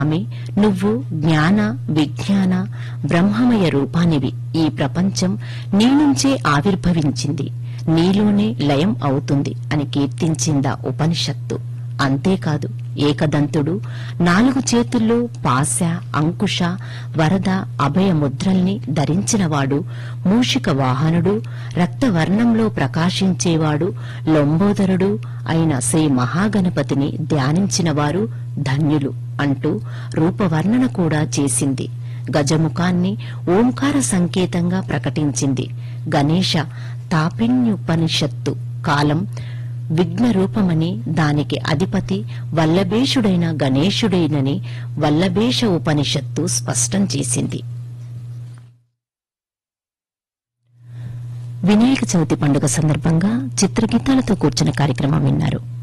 ఆమె నువ్వు జ్ఞాన విజ్ఞాన బ్రహ్మమయ రూపానివి, ఈ ప్రపంచం నీ నుంచే ఆవిర్భవించింది, నీలోనే లయం అవుతుంది అని కీర్తించిందా ఉపనిషత్తు. అంతేకాదు, ఏకదంతుడు 4 చేతుల్లో పాశ, అంకుశ, వరద, అభయ ముద్రల్ని ధరించినవాడు, మూషిక వాహనుడు, రక్తవర్ణంలో ప్రకాశించేవాడు, లంబోదరుడు అయిన శ్రీ మహాగణపతిని ధ్యానించినవారు ధన్యులు అంటూ రూపవర్ణన కూడా చేసింది. గజముఖాన్ని ఓంకార సంకేతంగా ప్రకటించింది. గణేశ తాపిన్యుపనిషత్తు కాలం విఘ్న రూపమని, దానికి అధిపతి వల్లభేషుడైన గణేశుడేనని వల్లభేష ఉపనిషత్తు స్పష్టం చేసింది. వినాయక చవితి పండుగ సందర్భంగా చిత్రగీతాలతో కూర్చున్న కార్యక్రమం విన్నారు.